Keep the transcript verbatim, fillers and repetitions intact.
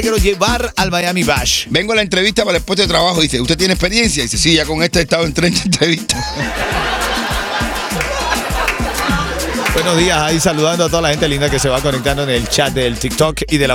quiero llevar al Miami Bash. Vengo a la entrevista para el puesto de trabajo. Dice, ¿usted tiene experiencia? Dice, sí, ya con este he estado en treinta entrevistas. Buenos días, ahí saludando a toda la gente linda que se va conectando en el chat del TikTok y de la